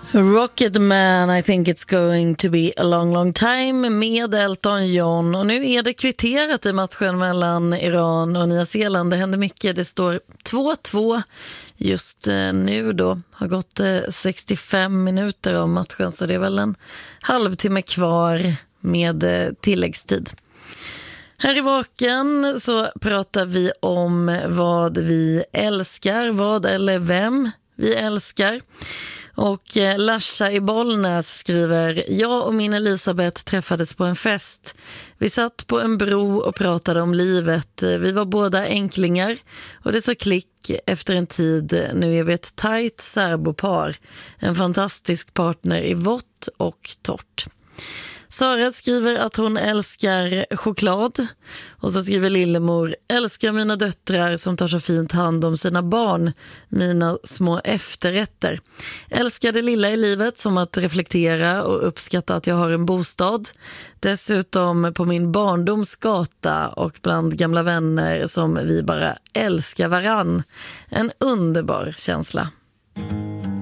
Rocketman, I think it's going to be a long, long time med Elton John. Och nu är det kvitterat i matchen mellan Iran och Nya Zeeland. Det händer mycket. Det står 2-2 just nu då. Har gått 65 minuter av matchen, så det är väl en halvtimme kvar med tilläggstid. Här i Vaken så pratar vi om vad vi älskar, vad eller vem vi älskar. Och Lasha i Bollnäs skriver: jag och min Elisabeth träffades på en fest. Vi satt på en bro och pratade om livet. Vi var båda enklingar och det så klick efter en tid. Nu är vi ett tajt särbopar. En fantastisk partner i vått och torrt. Sara skriver att hon älskar choklad. Och så skriver Lillemor: älskar mina döttrar som tar så fint hand om sina barn. Mina små efterrätter. Älskar det lilla i livet, som att reflektera och uppskatta att jag har en bostad. Dessutom på min barndomsgata och bland gamla vänner som vi bara älskar varann. En underbar känsla.